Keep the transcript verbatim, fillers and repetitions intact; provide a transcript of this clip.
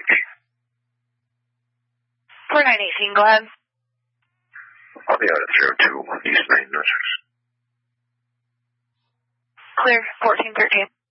H. four nine eighteen, go ahead. I'll be out at zero two East Main, no six. Clear, fourteen thirteen.